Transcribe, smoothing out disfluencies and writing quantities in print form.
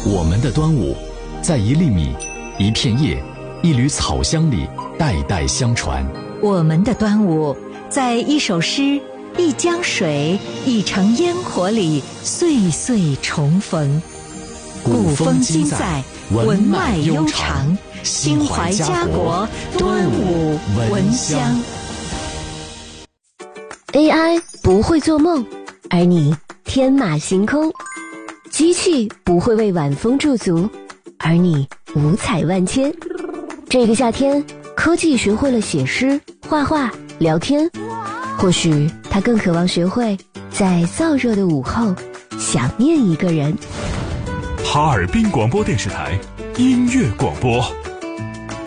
我们的端午，在一粒米、一片叶、一缕草香里代代相传。 我们的端午，在一首诗、一江水、一城烟火里岁岁重逢。古风今在，文脉悠长，心怀家国，端午闻香。 AI 不会做梦，而你天马行空；机器不会为晚风驻足，而你五彩万千。这个夏天，科技学会了写诗、画画、聊天，或许它更渴望学会在燥热的午后想念一个人。 哈尔滨广播电视台音乐广播。